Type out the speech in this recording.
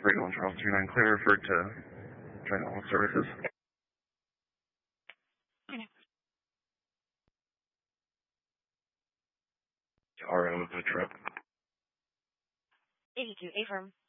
Radio and Charles 29 clear, referred to join all services. RM of the trip. 82, affirm.